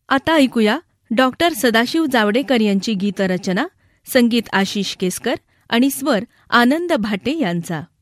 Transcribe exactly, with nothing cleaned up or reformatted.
आता ऐकूया डॉक्टर सदाशिव जावडेकर यांची गीतरचना, संगीत आशिष केसकर आणि स्वर आनंद भाटे यांचा.